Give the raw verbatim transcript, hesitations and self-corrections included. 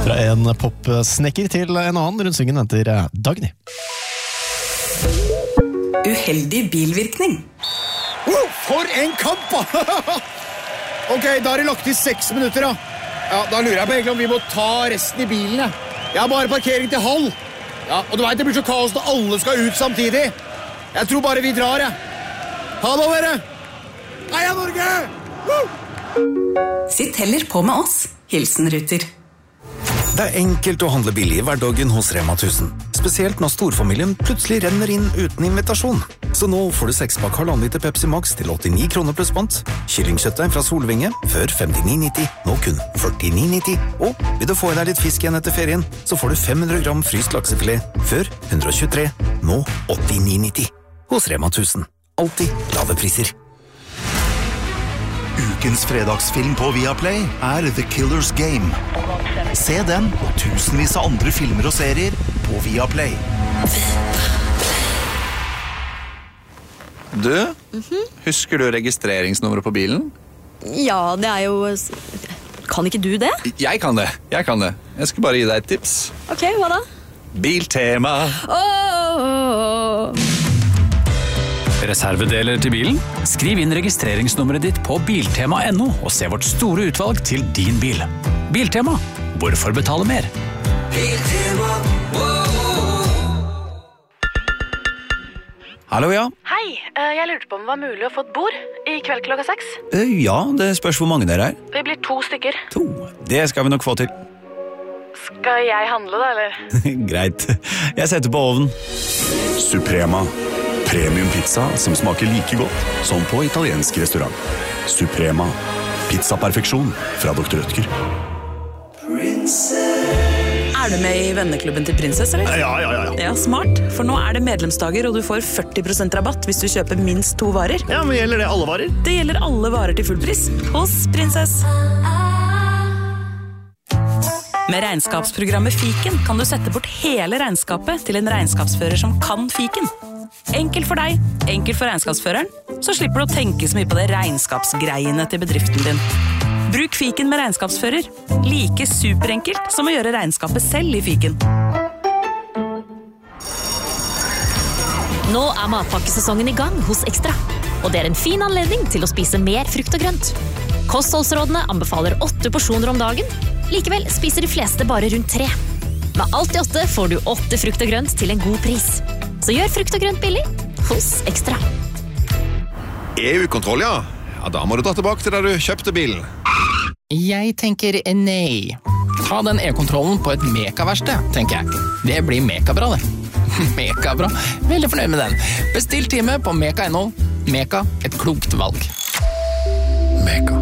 Fra en popsnekker til en annen rundt svingen etter Dagny. Uheldig bilvirkning. Oh, for en kamp! Ok, da har det lagt i seks minutter da. Ja, da lurer jeg på egentlig om vi må ta resten i bilen. Ja. Jeg har bare parkering til halv. Ja, og du vet det blir så kaos når alle skal ut samtidig. Jeg tror bare vi drar, jeg. Ha det, dere! Heia Norge! Woo! Sitt heller på med oss. Hilsen Ruter. Det er enkelt å handle billig i hverdagen hos Rema tusen. Spesielt når storfamilien plutselig renner inn uten invitasjon. Så nå får du sekspakk halvannen liter Pepsi Max til åttini kroner pluss pant. Kyllingkjøttdeig fra Solvinge før femtini nitti, nå kun førtini nitti. Og vil du få i deg litt fisk igjen etter ferien, så får du fem hundre gram fryst laksefilet før hundre og tjuetre, nå åttini nitti. Hos Rema tusen. Alltid lave priser. Ukens fredagsfilm på Viaplay er The Killer's Game. Se den og tusenvis av andre filmer og serier på Viaplay. Du, mm-hmm. Husker du registreringsnummeret på bilen? Ja, det er jo... Kan ikke du det? Jeg kan det, jeg kan det. Jeg skal bare gi deg et tips. Ok, hva da? Biltema. Åh! Reservedeler til bilen? Skriv inn registreringsnummeret ditt på biltema punktum no og se vårt store utvalg til din bil. Biltema. Hvorfor betale mer? Biltema. Hallo, ja. Hei, jeg lurte på om det var mulig å få et bord i kveld klokka seks. Ja, det spørs hvor mange dere er. Vi blir to stykker. To? Det skal vi nok få til. Skal jeg handle da, eller? Greit. Jeg setter på ovnen. Suprema. Premium pizza som smaker like godt som på italiensk restaurant. Suprema. Pizza-perfeksjon fra doktor Rødtger. Er du med i venneklubben til Prinsess, eller? Ja, ja, ja. Ja, smart. For nå er det medlemsdager, og du får førti prosent rabatt hvis du kjøper minst to varer. Ja, men gjelder det alle varer? Det gjelder alle varer til full pris. Hos Prinsess. Med regnskapsprogrammet Fiken kan du sette bort hele regnskapet til en regnskapsfører som kan Fiken. Enkelt for deg, enkelt for regnskapsføreren, så slipper du å tenke så mye på det regnskapsgreiene til bedriften din. Bruk Fiken med regnskapsfører. Like superenkelt som å gjøre regnskapet selv i Fiken. Nå er matpakkesesongen i gang hos Ekstra, og det er en fin anledning til å spise mer frukt og grønt. Kostholdsrådene anbefaler åtte porsjoner om dagen, likevel spiser de fleste bare rundt tre. Med alt i åtte får du åtte frukt og grønt til en god pris. Så gjør frukt og grønt billig hos Ekstra. E U-kontroll, ja. Ja, da må du dra tilbake til der du kjøpte bilen. Jeg tenker nei. Ta den e-kontrollen på et Meka-verksted, tenker jeg. Det blir Meka-bra, det. Meka-bra. Veldig fornøyd med den. Bestill time på Meka punktum no. Meka, et klokt valg. Meka.